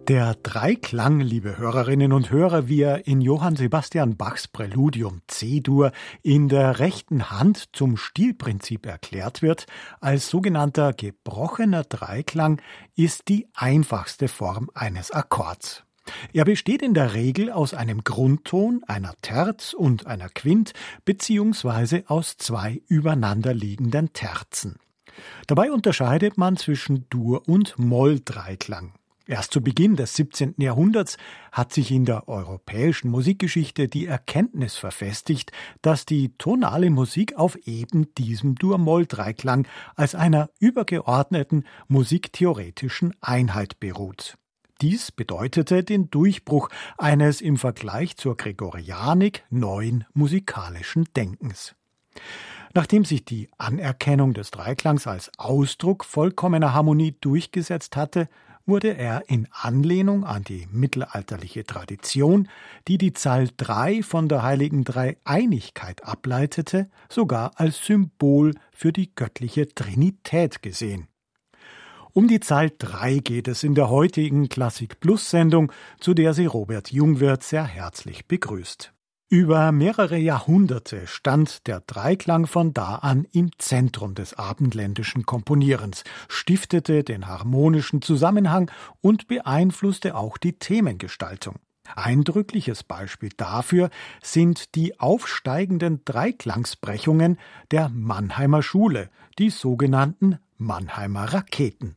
Der Dreiklang, liebe Hörerinnen und Hörer, wie er in Johann Sebastian Bachs Präludium C-Dur in der rechten Hand zum Stilprinzip erklärt wird, als sogenannter gebrochener Dreiklang, ist die einfachste Form eines Akkords. Er besteht in der Regel aus einem Grundton, einer Terz und einer Quint beziehungsweise aus zwei übereinanderliegenden Terzen. Dabei unterscheidet man zwischen Dur- und Moll-Dreiklang. Erst zu Beginn des 17. Jahrhunderts hat sich in der europäischen Musikgeschichte die Erkenntnis verfestigt, dass die tonale Musik auf eben diesem Dur-Moll-Dreiklang als einer übergeordneten musiktheoretischen Einheit beruht. Dies bedeutete den Durchbruch eines im Vergleich zur Gregorianik neuen musikalischen Denkens. Nachdem sich die Anerkennung des Dreiklangs als Ausdruck vollkommener Harmonie durchgesetzt hatte, wurde er in Anlehnung an die mittelalterliche Tradition, die die Zahl 3 von der heiligen Dreieinigkeit ableitete, sogar als Symbol für die göttliche Trinität gesehen. Um die Zahl 3 geht es in der heutigen Klassik-Plus-Sendung, zu der sie Robert Jungwirth sehr herzlich begrüßt. Über mehrere Jahrhunderte stand der Dreiklang von da an im Zentrum des abendländischen Komponierens, stiftete den harmonischen Zusammenhang und beeinflusste auch die Themengestaltung. Eindrückliches Beispiel dafür sind die aufsteigenden Dreiklangsbrechungen der Mannheimer Schule, die sogenannten Mannheimer Raketen.